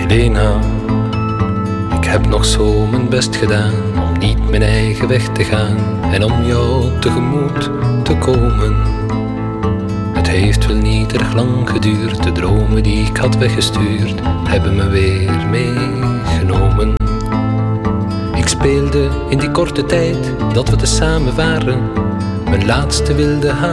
Milena, ik heb nog zo mijn best gedaan om niet mijn eigen weg te gaan en om jou tegemoet te komen. Het heeft wel niet erg lang geduurd, de dromen die ik had weggestuurd hebben me weer meegenomen. Ik speelde in die korte tijd dat we tezamen waren mijn laatste wilde